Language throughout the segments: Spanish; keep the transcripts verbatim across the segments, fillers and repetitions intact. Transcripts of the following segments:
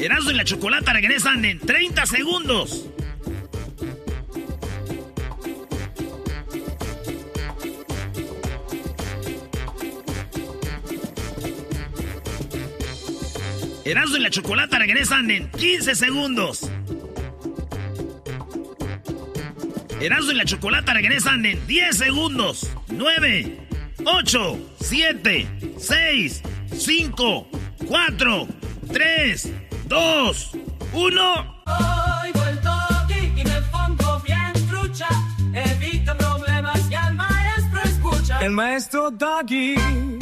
Erasmo y la Chocolata regresan en treinta segundos. Erasmo y la Chocolata regresan en quince segundos. Erasmo y la Chocolata regresan en diez segundos. nueve, ocho, siete, seis, cinco, cuatro, tres, dos, uno. Hoy vuelto aquí y me pongo bien trucha. Evito problemas y al maestro escucha. El maestro Doggy.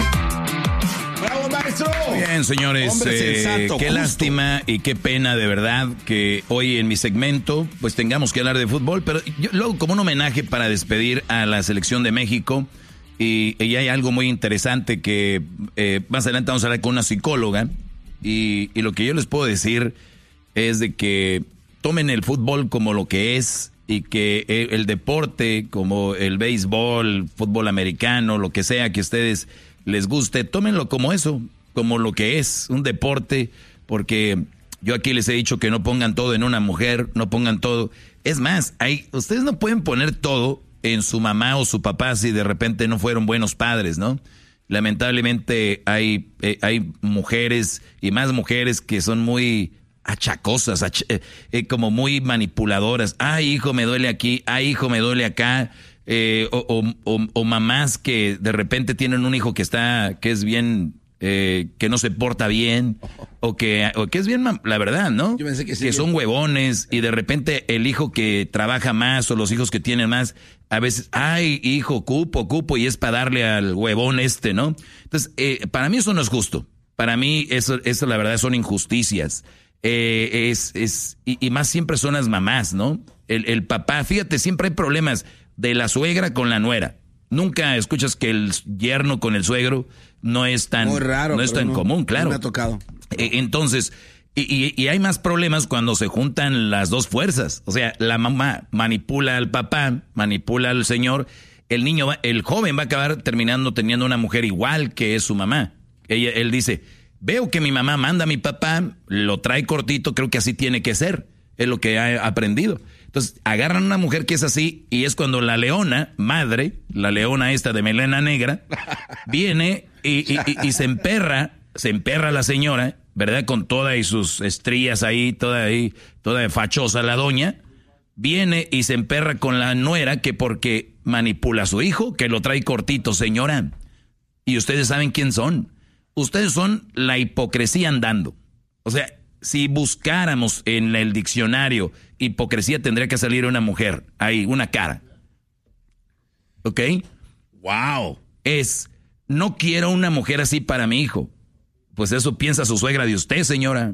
¡Bravo, maestro! Bien, señores, Hombre eh, sensato, qué justo. lástima y qué pena de verdad que hoy en mi segmento pues tengamos que hablar de fútbol, pero yo luego como un homenaje para despedir a la selección de México y, y hay algo muy interesante que eh, más adelante vamos a hablar con una psicóloga y, y lo que yo les puedo decir es de que tomen el fútbol como lo que es y que el, el deporte como el béisbol, fútbol americano, lo que sea que ustedes les guste, tómenlo como eso, como lo que es, un deporte, porque yo aquí les he dicho que no pongan todo en una mujer, no pongan todo. Es más, hay, ustedes no pueden poner todo en su mamá o su papá si de repente no fueron buenos padres, ¿no? Lamentablemente hay, eh, hay mujeres y más mujeres que son muy achacosas, ach eh, eh, como muy manipuladoras. Ay, hijo, me duele aquí, ay, hijo, me duele acá. Eh, o, o, o, o mamás que de repente tienen un hijo que está, que es bien, eh, que no se porta bien, o que, o que es bien, la verdad, ¿no? Yo pensé que sí, que son huevones, y de repente el hijo que trabaja más, o los hijos que tienen más, a veces, ay, hijo, cupo, cupo, y es para darle al huevón este, ¿no? Entonces, eh, para mí eso no es justo. Para mí eso, eso la verdad son injusticias. Eh, es, es, y, y más siempre son las mamás, ¿no? El, el papá, fíjate, siempre hay problemas de la suegra con la nuera. Nunca escuchas que el yerno con el suegro no es tan, muy raro, no es tan no, común, claro. No me ha tocado. Eh, entonces, y, y, y hay más problemas cuando se juntan las dos fuerzas. O sea, la mamá manipula al papá, manipula al señor. El niño, va, el joven va a acabar terminando teniendo una mujer igual que es su mamá. Ella, él dice, veo que mi mamá manda a mi papá, lo trae cortito, creo que así tiene que ser. Es lo que ha aprendido. Entonces, agarran a una mujer que es así y es cuando la leona, madre, la leona esta de melena negra, viene y, y, y, y se emperra, se emperra la señora, ¿verdad? Con todas y sus estrías ahí, toda ahí, toda fachosa la doña, viene y se emperra con la nuera que porque manipula a su hijo, que lo trae cortito, señora. Y ustedes saben quién son. Ustedes son la hipocresía andando. O sea, si buscáramos en el diccionario hipocresía, tendría que salir una mujer, ahí, una cara. ¿Ok? Wow. Es, no quiero una mujer así para mi hijo. Pues eso piensa su suegra de usted, señora.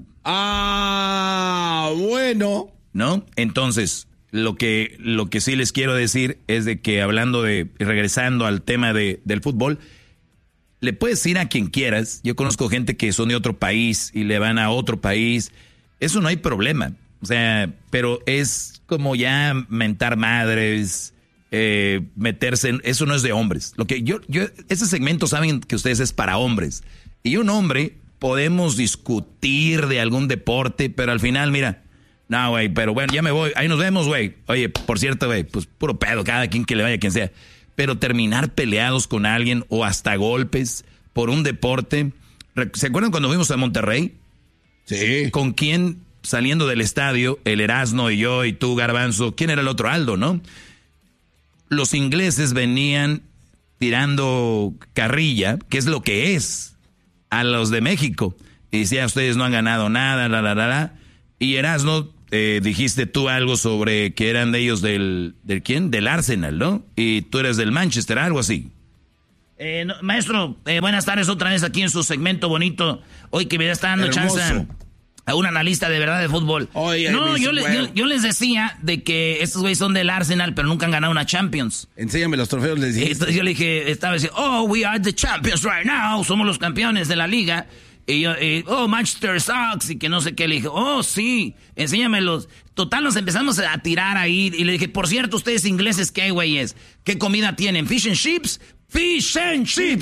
Ah, bueno. ¿No? Entonces, lo que, lo que sí les quiero decir es de que hablando de, regresando al tema de, del fútbol, le puedes ir a quien quieras. Yo conozco gente que son de otro país y le van a otro país. Eso no hay problema. O sea, pero es como ya mentar madres, eh, meterse en... Eso no es de hombres. Lo que yo, yo, ese segmento saben que ustedes es para hombres. Y un hombre podemos discutir de algún deporte, pero al final, mira, no, güey, pero bueno, ya me voy. Ahí nos vemos, güey. Oye, por cierto, güey, pues puro pedo, cada quien que le vaya, quien sea. Pero terminar peleados con alguien o hasta golpes por un deporte. ¿Se acuerdan cuando fuimos a Monterrey? Sí. ¿Con quién saliendo del estadio? El Erasmo y yo y tú, Garbanzo. ¿Quién era el otro? Aldo, ¿no? Los ingleses venían tirando carrilla, que es lo que es, a los de México. Y decía, ustedes no han ganado nada, la, la, la, la. Y Erasmo, eh, dijiste tú algo sobre que eran de ellos del, ¿del quién? Del Arsenal, ¿no? Y tú eres del Manchester, algo así. Eh, no, maestro, eh, buenas tardes otra vez aquí en su segmento bonito. Hoy que me está dando Hermoso. chance a un analista de verdad de fútbol. Oye, no, yo, le, bueno. yo, yo les decía de que estos güeyes son del Arsenal, pero nunca han ganado una Champions. Enséñame los trofeos, les dije. Entonces yo le dije, estaba diciendo, oh, we are the champions right now. Somos los campeones de la liga. Y yo, eh, oh, Manchester sucks, y que no sé qué. Le dije, oh, sí, enséñamelos. Total, nos empezamos a tirar ahí. Y le dije, por cierto, ustedes ingleses, ¿qué güeyes? ¿Qué comida tienen? ¿Fish and chips? Fish and chips.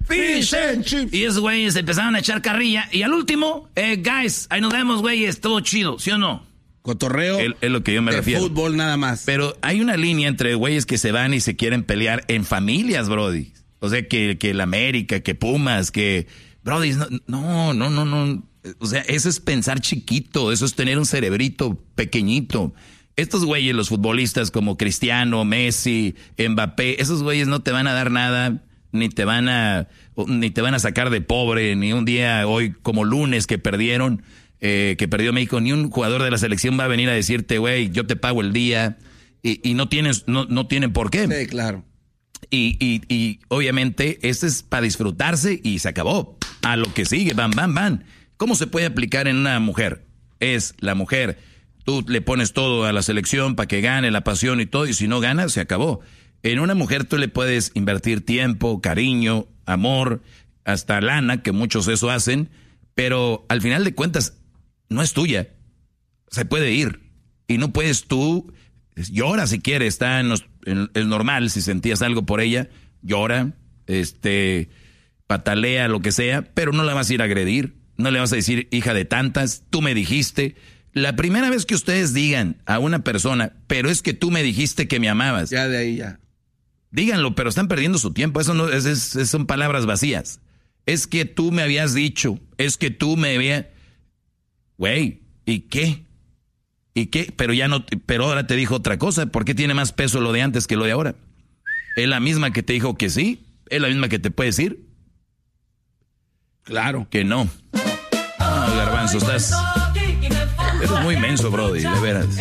Fish and chips. Y esos güeyes empezaron a echar carrilla. Y al último, eh, guys, ahí nos vemos, güeyes, todo chido, ¿sí o no? Cotorreo. Es, es lo que yo me de refiero. Fútbol nada más. Pero hay una línea entre güeyes que se van y se quieren pelear en familias, brody. O sea, que, que el América, que Pumas, que... Brody, no, no, no, no. O sea, eso es pensar chiquito, eso es tener un cerebrito pequeñito. Estos güeyes, los futbolistas como Cristiano, Messi, Mbappé, esos güeyes no te van a dar nada, ni te van a, ni te van a sacar de pobre, ni un día hoy como lunes que perdieron, eh, que perdió México, ni un jugador de la selección va a venir a decirte, güey, yo te pago el día, y, y no tienes, no, no tienen por qué. Sí, claro. Y, y, y obviamente este es para disfrutarse y se acabó. A lo que sigue, bam, bam, bam. ¿Cómo se puede aplicar en una mujer? Es la mujer, tú le pones todo a la selección para que gane, la pasión y todo, y si no gana, se acabó. En una mujer tú le puedes invertir tiempo, cariño, amor, hasta lana, que muchos eso hacen, pero al final de cuentas no es tuya. Se puede ir. Y no puedes tú, llora si quieres, está en los, en, es normal, si sentías algo por ella, llora, este, patalea, lo que sea, pero no la vas a ir a agredir, no le vas a decir, hija de tantas, tú me dijiste. La primera vez que ustedes digan a una persona, pero es que tú me dijiste que me amabas. Ya de ahí ya. Díganlo, pero están perdiendo su tiempo, eso no, es, es, es, son palabras vacías. Es que tú me habías dicho, es que tú me habías... Güey, ¿y qué? ¿Y qué? Pero ya no, pero ahora te dijo otra cosa. ¿Por qué tiene más peso lo de antes que lo de ahora? Es la misma que te dijo que sí, es la misma que te puede decir. Claro. Que no. No, Garbanzo, estás... Eres muy menso, brody, de veras.